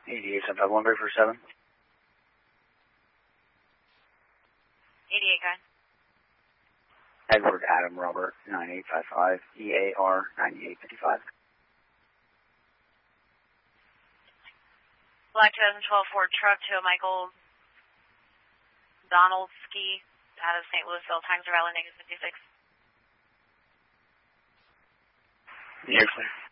8871 break for 7. 88, guy. Edward Adam Robert 9855 EAR 9855. Black 2012 Ford truck to a Michael Donaldski out of St. Louisville, times are valid, -56. You're clear.